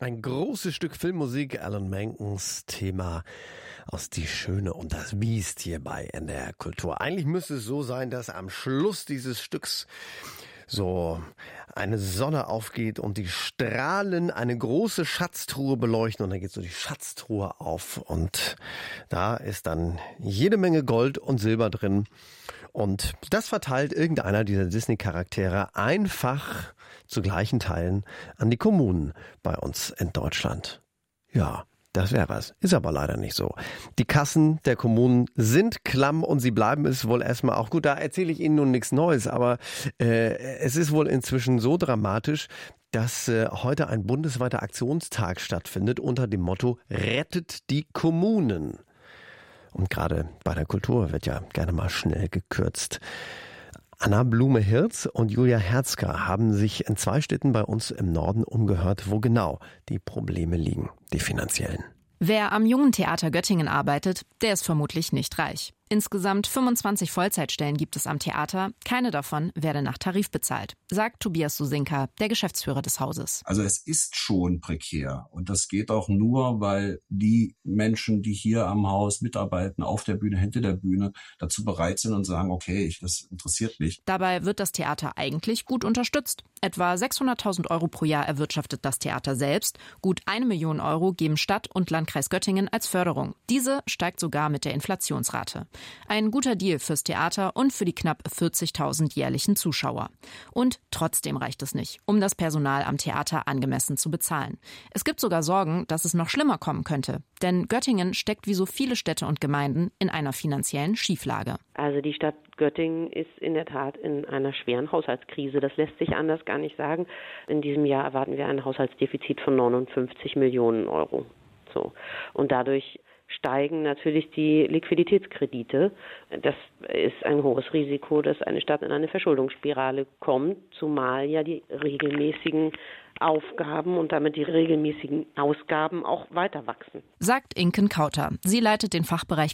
Ein großes Stück Filmmusik, Alan Menkens Thema aus Die Schöne und das Biest hier bei NDR Kultur. Eigentlich müsste es so sein, dass am Schluss dieses Stücks so eine Sonne aufgeht und die Strahlen eine große Schatztruhe beleuchten und dann geht so die Schatztruhe auf und da ist dann jede Menge Gold und Silber drin und das verteilt irgendeiner dieser Disney-Charaktere einfach zu gleichen Teilen an die Kommunen bei uns in Deutschland. Ja, das wäre was. Ist aber leider nicht so. Die Kassen der Kommunen sind klamm und sie bleiben es wohl erstmal auch. Gut, da erzähle ich Ihnen nun nichts Neues, aber es ist wohl inzwischen so dramatisch, dass heute ein bundesweiter Aktionstag stattfindet unter dem Motto Rettet die Kommunen. Und gerade bei der Kultur wird ja gerne mal schnell gekürzt. Anna Blume-Hirz und Julia Herzger haben sich in 2 Städten bei uns im Norden umgehört, wo genau die Probleme liegen, die finanziellen. Wer am Jungen Theater Göttingen arbeitet, der ist vermutlich nicht reich. Insgesamt 25 Vollzeitstellen gibt es am Theater. Keine davon werde nach Tarif bezahlt, sagt Tobias Susinka, der Geschäftsführer des Hauses. Also es ist schon prekär. Und das geht auch nur, weil die Menschen, die hier am Haus mitarbeiten, auf der Bühne, hinter der Bühne, dazu bereit sind und sagen, okay, das interessiert mich. Dabei wird das Theater eigentlich gut unterstützt. Etwa 600.000 € pro Jahr erwirtschaftet das Theater selbst. Gut 1 Million € geben Stadt und Landkreis Göttingen als Förderung. Diese steigt sogar mit der Inflationsrate. Ein guter Deal fürs Theater und für die knapp 40.000 jährlichen Zuschauer. Und trotzdem reicht es nicht, um das Personal am Theater angemessen zu bezahlen. Es gibt sogar Sorgen, dass es noch schlimmer kommen könnte. Denn Göttingen steckt wie so viele Städte und Gemeinden in einer finanziellen Schieflage. Also die Stadt Göttingen ist in der Tat in einer schweren Haushaltskrise. Das lässt sich anders gar nicht sagen. In diesem Jahr erwarten wir ein Haushaltsdefizit von 59 Millionen €. So. Und dadurch steigen natürlich die Liquiditätskredite. Das ist ein hohes Risiko, dass eine Stadt in eine Verschuldungsspirale kommt, zumal ja die regelmäßigen Aufgaben und damit die regelmäßigen Ausgaben auch weiter wachsen. Sagt Inken Kauter. Sie leitet den Fachbereich